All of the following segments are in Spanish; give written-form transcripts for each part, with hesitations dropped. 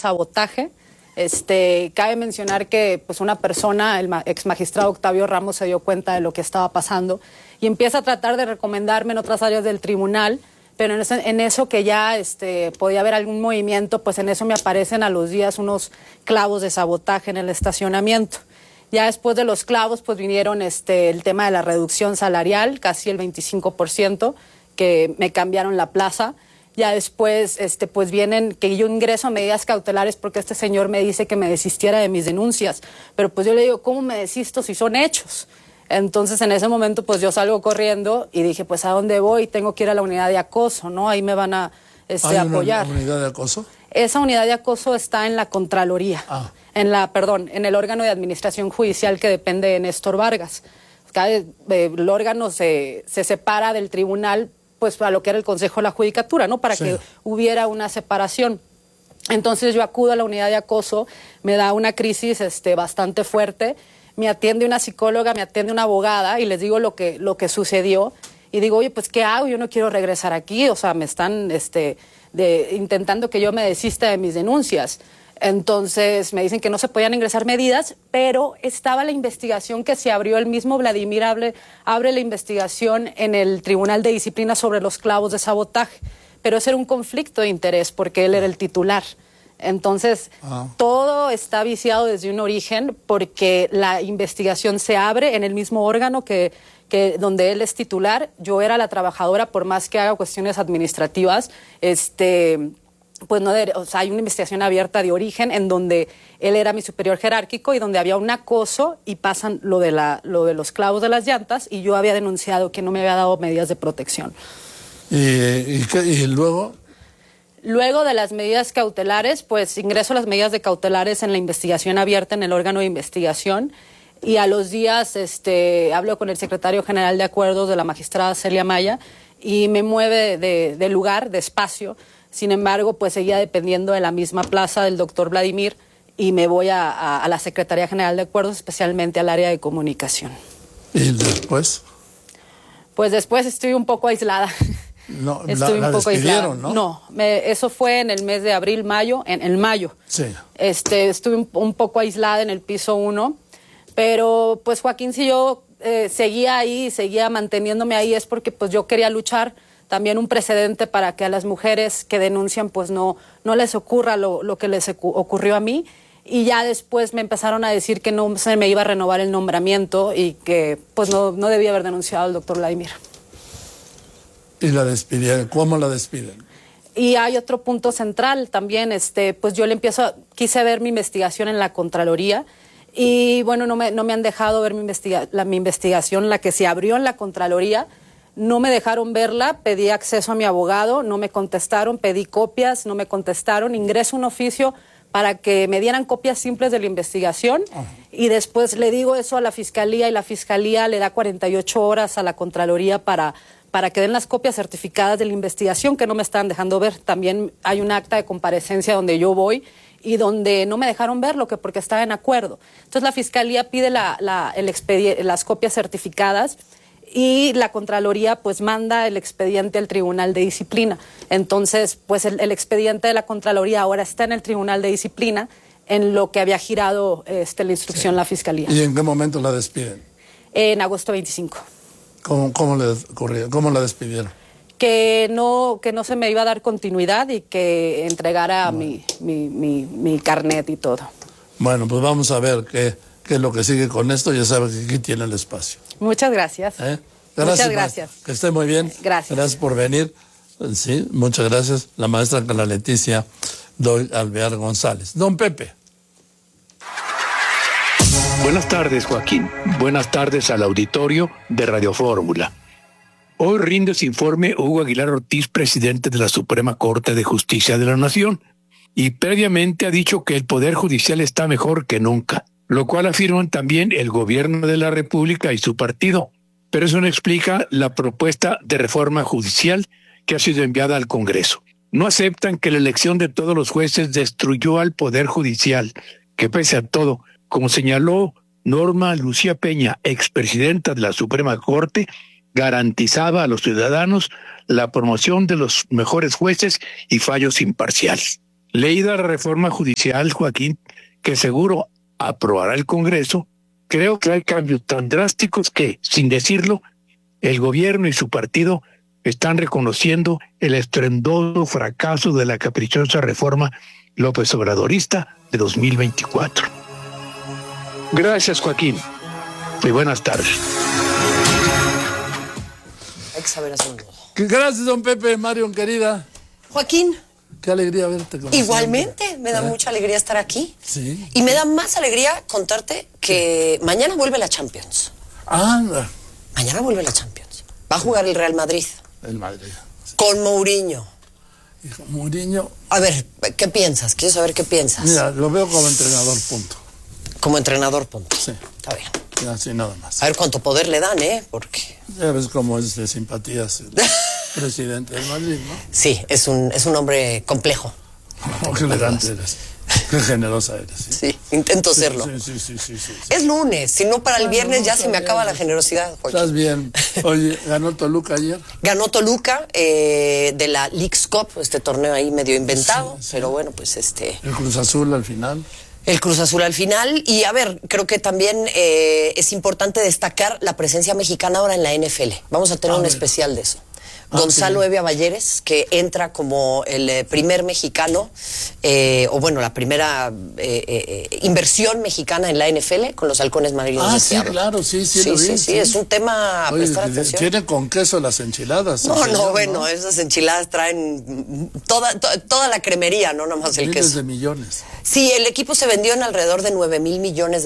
sabotaje. Cabe mencionar que pues una persona, el ex magistrado Octavio Ramos, se dio cuenta de lo que estaba pasando y empieza a tratar de recomendarme en otras áreas del tribunal, pero en eso que ya podía haber algún movimiento, pues en eso me aparecen a los días unos clavos de sabotaje en el estacionamiento. Ya después de los clavos, pues vinieron el tema de la reducción salarial, casi el 25%, que me cambiaron la plaza. Ya después, pues vienen que yo ingreso a medidas cautelares porque este señor me dice que me desistiera de mis denuncias. Pero pues yo le digo, ¿cómo me desisto si son hechos? Entonces, en ese momento, pues yo salgo corriendo y dije, pues, ¿a dónde voy? Tengo que ir a la unidad de acoso, ¿no? Ahí me van a apoyar. ¿Hay una unidad de acoso? Esa unidad de acoso está en la Contraloría, en el órgano de administración judicial que depende de Néstor Vargas. El órgano se separa del tribunal, pues a lo que era el Consejo de la Judicatura, ¿no? Para que hubiera una separación. Entonces yo acudo a la unidad de acoso, me da una crisis bastante fuerte, me atiende una psicóloga, me atiende una abogada y les digo lo que sucedió y digo, oye, pues ¿qué hago? Yo no quiero regresar aquí, o sea, me están intentando que yo me desista de mis denuncias. Entonces me dicen que no se podían ingresar medidas, pero estaba la investigación que se abrió, el mismo Vladimir abre la investigación en el Tribunal de Disciplina sobre los clavos de sabotaje, pero ese era un conflicto de interés porque él era el titular. Entonces todo está viciado desde un origen porque la investigación se abre en el mismo órgano que donde él es titular. Yo era la trabajadora, por más que haga cuestiones administrativas, pues no, hay una investigación abierta de origen en donde él era mi superior jerárquico y donde había un acoso y pasan lo de los clavos de las llantas y yo había denunciado que no me había dado medidas de protección. ¿Y luego? Luego de las medidas cautelares, pues ingreso a las medidas de cautelares en la investigación abierta en el órgano de investigación y a los días hablo con el secretario general de acuerdos de la magistrada Celia Maya y me mueve de lugar, de espacio. Sin embargo, pues seguía dependiendo de la misma plaza del doctor Vladimir y me voy a la Secretaría General de Acuerdos, especialmente al área de comunicación. ¿Y después? Pues después estoy un poco aislada. No, la despidieron, ¿no? No, eso fue en el mes de abril, mayo, en mayo. Sí. Estuve un poco aislada en el piso 1, pero pues Joaquín, si yo seguía ahí, seguía manteniéndome ahí, es porque pues yo quería luchar también un precedente para que a las mujeres que denuncian pues no les ocurra lo que les ocurrió a mí. Y ya después me empezaron a decir que no se me iba a renovar el nombramiento y que pues no debía haber denunciado al doctor Vladimir. ¿Y la despidieron? ¿Cómo la despiden? Y hay otro punto central también, pues yo quise ver mi investigación en la Contraloría y bueno, no me han dejado ver mi investigación, la que se abrió en la Contraloría. No me dejaron verla, pedí acceso a mi abogado, no me contestaron, pedí copias, no me contestaron, ingreso un oficio para que me dieran copias simples de la investigación y después le digo eso a la Fiscalía y la Fiscalía le da 48 horas a la Contraloría para que den las copias certificadas de la investigación que no me estaban dejando ver. También hay un acta de comparecencia donde yo voy y donde no me dejaron verlo porque estaba en acuerdo. Entonces la Fiscalía pide las copias certificadas y la Contraloría pues manda el expediente al Tribunal de Disciplina. Entonces pues el expediente de la Contraloría ahora está en el Tribunal de Disciplina en lo que había girado la instrucción la Fiscalía. ¿Y en qué momento la despiden? En agosto 25. ¿Cómo le ocurrió? ¿Cómo la despidieron? Que no se me iba a dar continuidad y que entregara mi carnet y todo. Bueno, pues vamos a ver qué es lo que sigue con esto. Ya sabe que aquí tiene el espacio. Muchas gracias. Muchas gracias. Que esté muy bien. Gracias. Gracias por venir. Sí, muchas gracias. La maestra Carla Leticia Doyle Alvear González. Don Pepe. Buenas tardes, Joaquín. Buenas tardes al auditorio de Radio Fórmula. Hoy rinde su informe Hugo Aguilar Ortiz, presidente de la Suprema Corte de Justicia de la Nación, y previamente ha dicho que el Poder Judicial está mejor que nunca, lo cual afirman también el Gobierno de la República y su partido. Pero eso no explica la propuesta de reforma judicial que ha sido enviada al Congreso. No aceptan que la elección de todos los jueces destruyó al Poder Judicial, que pese a todo, como señaló Norma Lucía Peña, expresidenta de la Suprema Corte, garantizaba a los ciudadanos la promoción de los mejores jueces y fallos imparciales. Leída la reforma judicial, Joaquín, que seguro aprobará el Congreso, creo que hay cambios tan drásticos que, sin decirlo, el gobierno y su partido están reconociendo el estruendoso fracaso de la caprichosa reforma López Obradorista de 2024. Gracias, Joaquín, y buenas tardes. Hay que saber hacer un nudo. Gracias, don Pepe, Marion, querida. Joaquín. Qué alegría verte. Igualmente, siempre. me da mucha alegría estar aquí. Sí. Y me da más alegría contarte que mañana vuelve la Champions. Anda. Mañana vuelve la Champions. Va a jugar el Real Madrid. El Madrid. Sí. Con Mourinho. Hijo, Mourinho. A ver, ¿qué piensas? Quiero saber qué piensas. Mira, lo veo como entrenador, punto. Como entrenador, punto. Sí. Está bien. Así nada más. A ver cuánto poder le dan, Porque... Ya ves cómo es de simpatías el presidente del Madrid, ¿no? Sí, es un hombre complejo. Oh, qué elegante eres. Qué generosa eres. Sí, intento serlo. Sí. Es lunes, si no para el viernes ya se me acaba la generosidad, Joaquín. Estás bien. Oye, ¿ganó Toluca ayer? Ganó Toluca de la Leagues Cup, este torneo ahí medio inventado, Sí. pero bueno, pues El Cruz Azul al final. El Cruz Azul al final. Y a ver, creo que también es importante destacar la presencia mexicana ahora en la NFL. Vamos a tener un especial de eso. Gonzalo Evia Balleres, que entra como el primer mexicano, la primera inversión mexicana en la NFL con los Halcones Marinos de Seattle. Claro, sí, lo vi. Sí, es un tema a prestar atención. ¿Tienen con queso las enchiladas? No, esas enchiladas traen toda la cremería, no nomás el queso. Miles de millones. Sí, el equipo se vendió en alrededor de $9,000 millones.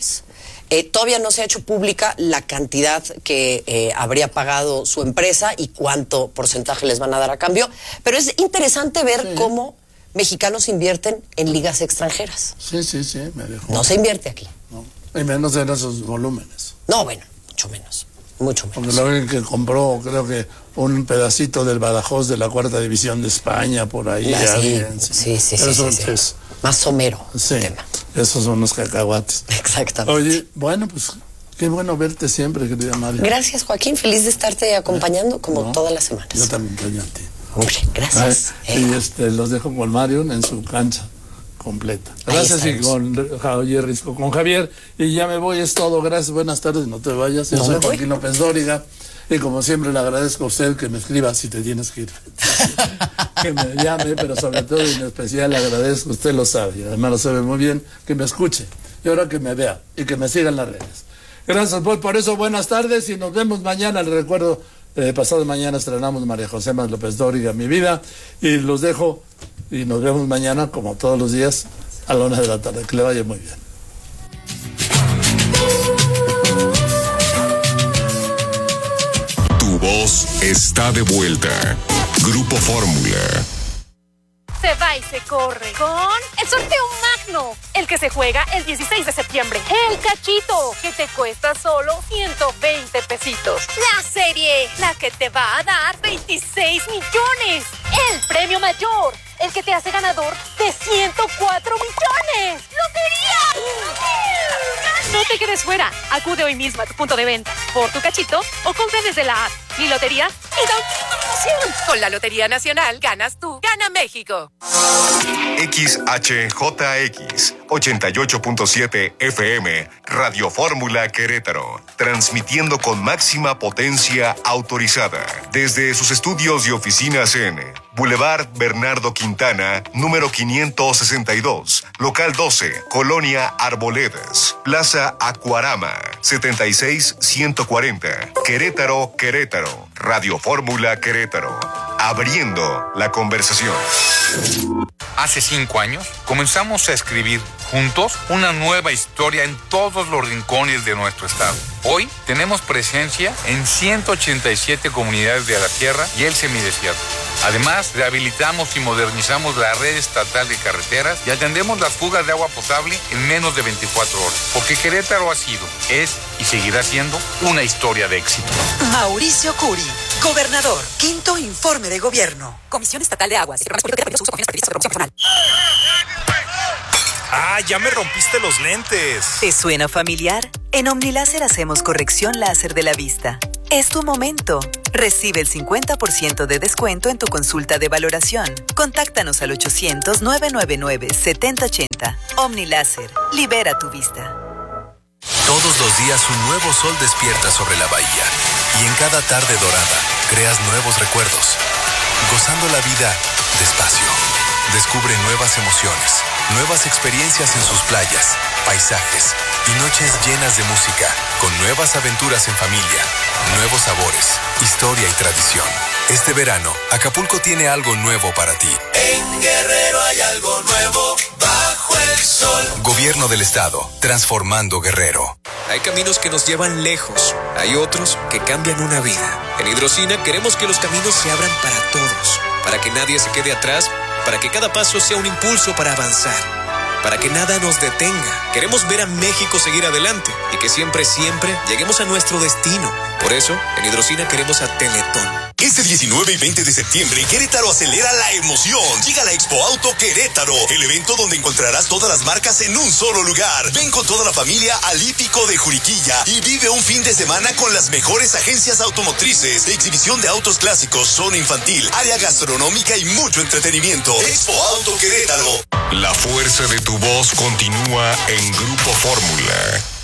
Todavía no se ha hecho pública la cantidad que habría pagado su empresa y cuánto porcentaje les van a dar a cambio, pero es interesante ver cómo mexicanos invierten en ligas extranjeras. Sí, me dejó. No se invierte aquí. No, y menos en esos volúmenes. No, bueno, mucho menos. Porque lo único que compró, creo que un pedacito del Badajoz de la 4ª División de España, por ahí. Sí. Eso es más somero. Sí, esos son los cacahuates. Exactamente. Oye, bueno, pues qué bueno verte siempre, querida María. Gracias, Joaquín. Feliz de estarte acompañando como todas las semanas. Yo también extraño a ti. Hombre, gracias. Y los dejo con Marion en su cancha completa. Gracias, y con Javier. Y ya me voy, es todo. Gracias, buenas tardes, no te vayas. Yo soy Joaquín López Dóriga. Y como siempre le agradezco a usted que me escriba si te tienes que ir. Que me llame, pero sobre todo y en especial le agradezco, usted lo sabe, y además lo sabe muy bien, que me escuche. Y ahora que me vea y que me siga en las redes. Gracias, pues, por eso buenas tardes y nos vemos mañana. Les recuerdo, pasado mañana estrenamos María José López Dóriga, Mi Vida. Y los dejo y nos vemos mañana, como todos los días, a la 1 de la tarde. Que le vaya muy bien. Tu voz está de vuelta. Grupo Fórmula. Se va y se corre con el sorteo magno, el que se juega el 16 de septiembre. El cachito, que te cuesta solo 120 pesitos. La serie, la que te va a dar 26 millones. El premio mayor, el que te hace ganador de 104 millones. ¡Lotería! No te quedes fuera. Acude hoy mismo a tu punto de venta por tu cachito o compra desde la app Mi Lotería y da una promoción. Con la Lotería Nacional ganas tú, gana México. XHJX 88.7 FM Radio Fórmula Querétaro, transmitiendo con máxima potencia autorizada desde sus estudios y oficinas en Boulevard Bernardo Quintana, número 562, local 12, Colonia Arboledas, Plaza Acuarama, 76140, Querétaro, Radio Fórmula Querétaro, abriendo la conversación. Hace 5 años comenzamos a escribir juntos una nueva historia en todos los rincones de nuestro estado. Hoy tenemos presencia en 187 comunidades de la tierra y el semidesierto. Además, rehabilitamos y modernizamos la red estatal de carreteras y atendemos las fugas de agua potable en menos de 24 horas. Porque Querétaro ha sido, es y seguirá siendo una historia de éxito. Mauricio Curi, gobernador, 5º informe de gobierno. Comisión Estatal de Aguas. ¡Ah, ya me rompiste los lentes! ¿Te suena familiar? En Omniláser hacemos corrección láser de la vista. Es tu momento. Recibe el 50% de descuento en tu consulta de valoración. Contáctanos al 800-999-7080. OmniLáser, libera tu vista. Todos los días un nuevo sol despierta sobre la bahía y en cada tarde dorada creas nuevos recuerdos, gozando la vida despacio. Descubre nuevas emociones, nuevas experiencias en sus playas, paisajes y noches llenas de música, con nuevas aventuras en familia, nuevos sabores, historia y tradición. Este verano, Acapulco tiene algo nuevo para ti. En Guerrero hay algo nuevo bajo el sol. Gobierno del Estado, transformando Guerrero. Hay caminos que nos llevan lejos, hay otros que cambian una vida. En Hidrocina queremos que los caminos se abran para todos, para que nadie se quede atrás, para que cada paso sea un impulso para avanzar, para que nada nos detenga. Queremos ver a México seguir adelante y que siempre, siempre lleguemos a nuestro destino. Por eso, en Hidrocina queremos a Teletón. Este 19 y 20 de septiembre, Querétaro acelera la emoción. Llega la Expo Auto Querétaro, el evento donde encontrarás todas las marcas en un solo lugar. Ven con toda la familia al Hípico de Juriquilla y vive un fin de semana con las mejores agencias automotrices, exhibición de autos clásicos, zona infantil, área gastronómica y mucho entretenimiento. Expo Auto Querétaro. La fuerza de tu voz continúa en Grupo Fórmula.